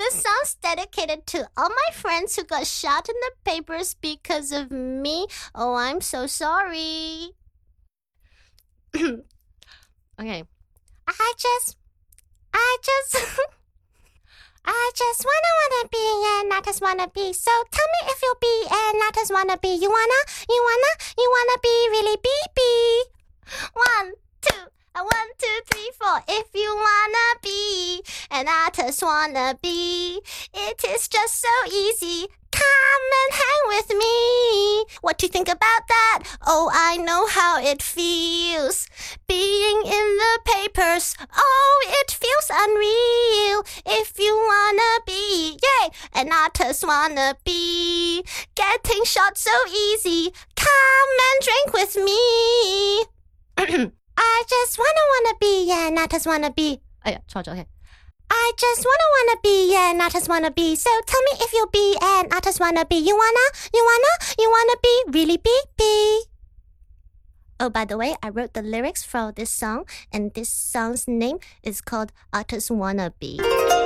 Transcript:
This song's dedicated to all my friends who got shot in the papers because of me. Oh, I'm so sorry. Okay. I just wanna be and I just wanna be. So tell me if you'll be and I just wanna be. You wanna be really be. 1, 2, 3, 4. If you wanna be and I just wanna be, it is just so easy. Come and hang with me. What do you think about that? Oh, I know how it feels. Being in the papers, oh, it feels unreal. If you wanna be, yay, and I just wanna be. Getting shot so easy. Come and drink with me. I just wanna be, yeah, and I just wanna be. Oh, yeah, 錯咗, okay. I just wanna be, yeah, and I just wanna be. So tell me if you'll be, and I just wanna be. You wanna be really be. Oh, by the way, I wrote the lyrics for this song, and this song's name is called I Just Wanna Be.